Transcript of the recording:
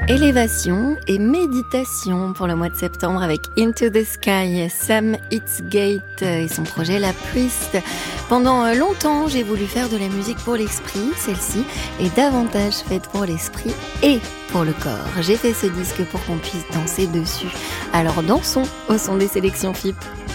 Élévation et méditation pour le mois de septembre avec Into the Sky, Sam Itzgate et son projet La Priest. Pendant longtemps, j'ai voulu faire de la musique pour l'esprit. Celle-ci est davantage faite pour l'esprit et pour le corps. J'ai fait ce disque pour qu'on puisse danser dessus. Alors dansons au son des sélections FIP.